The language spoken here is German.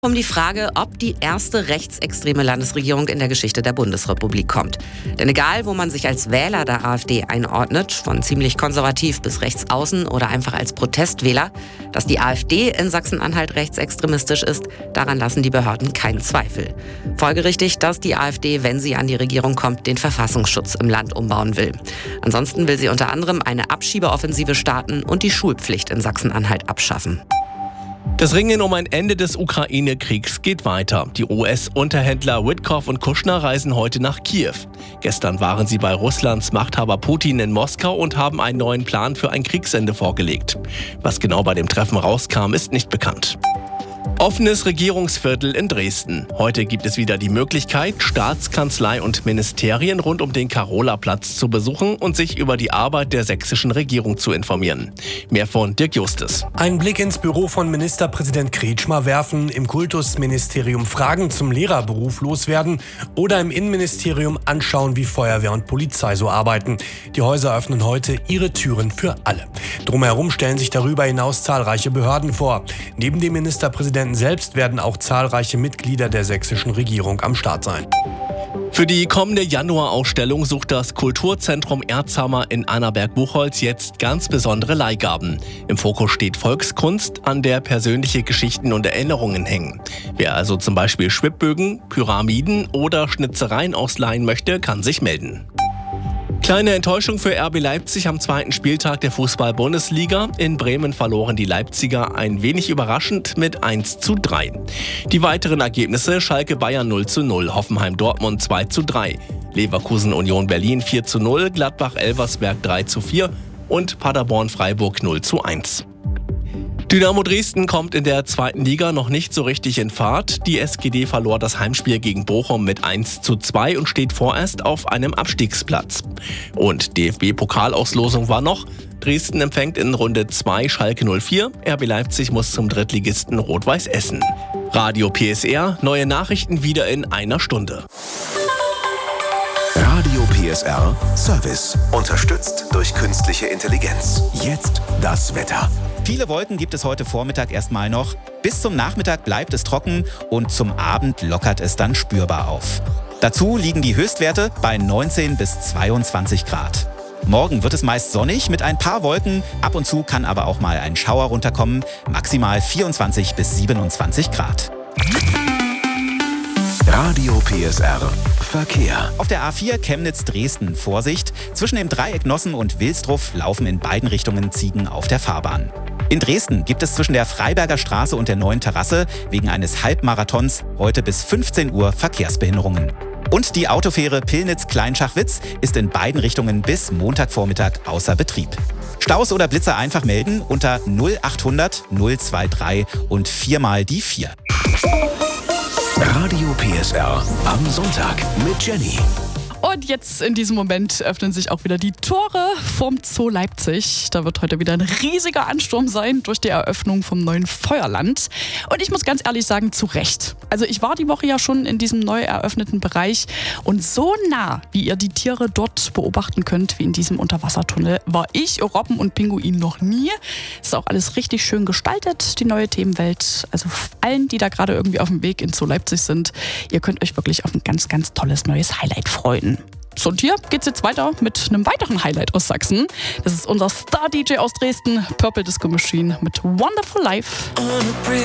Um die Frage, ob die erste rechtsextreme Landesregierung in der Geschichte der Bundesrepublik kommt. Denn egal, wo man sich als Wähler der AfD einordnet, von ziemlich konservativ bis rechts außen oder einfach als Protestwähler, dass die AfD in Sachsen-Anhalt rechtsextremistisch ist, daran lassen die Behörden keinen Zweifel. Folgerichtig, dass die AfD, wenn sie an die Regierung kommt, den Verfassungsschutz im Land umbauen will. Ansonsten will sie unter anderem eine Abschiebeoffensive starten und die Schulpflicht in Sachsen-Anhalt abschaffen. Das Ringen um ein Ende des Ukraine-Kriegs geht weiter. Die US-Unterhändler Witkoff und Kushner reisen heute nach Kiew. Gestern waren sie bei Russlands Machthaber Putin in Moskau und haben einen neuen Plan für ein Kriegsende vorgelegt. Was genau bei dem Treffen rauskam, ist nicht bekannt. Offenes Regierungsviertel in Dresden. Heute gibt es wieder die Möglichkeit, Staatskanzlei und Ministerien rund um den Karola-Platz zu besuchen und sich über die Arbeit der sächsischen Regierung zu informieren. Mehr von Dirk Justus. Ein Blick ins Büro von Ministerpräsident Kretschmer werfen, im Kultusministerium Fragen zum Lehrerberuf loswerden oder im Innenministerium anschauen, wie Feuerwehr und Polizei so arbeiten. Die Häuser öffnen heute ihre Türen für alle. Drumherum stellen sich darüber hinaus zahlreiche Behörden vor. Neben dem Ministerpräsidenten selbst werden auch zahlreiche Mitglieder der sächsischen Regierung am Start sein. Für die kommende Januarausstellung sucht das Kulturzentrum Erzhammer in Annaberg-Buchholz jetzt ganz besondere Leihgaben. Im Fokus steht Volkskunst, an der persönliche Geschichten und Erinnerungen hängen. Wer also zum Beispiel Schwibbögen, Pyramiden oder Schnitzereien ausleihen möchte, kann sich melden. Kleine Enttäuschung für RB Leipzig am zweiten Spieltag der Fußball-Bundesliga. In Bremen verloren die Leipziger ein wenig überraschend mit 1:3. Die weiteren Ergebnisse: Schalke Bayern 0:0, Hoffenheim Dortmund 2:3, Leverkusen Union Berlin 4:0, Gladbach Elversberg 3:4 und Paderborn Freiburg 0:1. Dynamo Dresden kommt in der zweiten Liga noch nicht so richtig in Fahrt. Die SGD verlor das Heimspiel gegen Bochum mit 1:2 und steht vorerst auf einem Abstiegsplatz. Und DFB-Pokalauslosung war noch: Dresden empfängt in Runde 2 Schalke 04, RB Leipzig muss zum Drittligisten Rot-Weiß Essen. Radio PSR, neue Nachrichten wieder in einer Stunde. Radio PSR Service, unterstützt durch künstliche Intelligenz. Jetzt das Wetter. Viele Wolken gibt es heute Vormittag erstmal noch. Bis zum Nachmittag bleibt es trocken und zum Abend lockert es dann spürbar auf. Dazu liegen die Höchstwerte bei 19 bis 22 Grad. Morgen wird es meist sonnig mit ein paar Wolken. Ab und zu kann aber auch mal ein Schauer runterkommen. Maximal 24 bis 27 Grad. Radio PSR Verkehr. Auf der A4 Chemnitz-Dresden Vorsicht. Zwischen dem Dreieck Nossen und Wilsdruff laufen in beiden Richtungen Ziegen auf der Fahrbahn. In Dresden gibt es zwischen der Freiberger Straße und der Neuen Terrasse wegen eines Halbmarathons heute bis 15 Uhr Verkehrsbehinderungen. Und die Autofähre Pillnitz-Kleinschachwitz ist in beiden Richtungen bis Montagvormittag außer Betrieb. Staus oder Blitzer einfach melden unter 0800 023 und 4 die 4. Radio PSR am Sonntag mit Jenny. Und jetzt in diesem Moment öffnen sich auch wieder die Tore vom Zoo Leipzig. Da wird heute wieder ein riesiger Ansturm sein durch die Eröffnung vom neuen Feuerland. Und ich muss ganz ehrlich sagen, zu Recht. Also ich war die Woche ja schon in diesem neu eröffneten Bereich und so nah, wie ihr die Tiere dort beobachten könnt, wie in diesem Unterwassertunnel, war ich, Robben und Pinguin noch nie. Ist auch alles richtig schön gestaltet, die neue Themenwelt. Also allen, die da gerade irgendwie auf dem Weg in Zoo Leipzig sind, ihr könnt euch wirklich auf ein ganz, ganz tolles neues Highlight freuen. So, und hier geht's jetzt weiter mit einem weiteren Highlight aus Sachsen. Das ist unser Star-DJ aus Dresden, Purple Disco Machine mit Wonderful Life.